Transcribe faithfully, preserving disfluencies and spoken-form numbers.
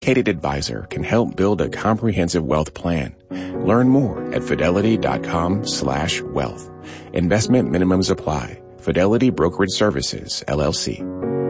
dedicated advisor can help build a comprehensive wealth plan. Learn more at fidelity.com slash wealth. Investment minimums apply. Fidelity Brokerage Services, L L C.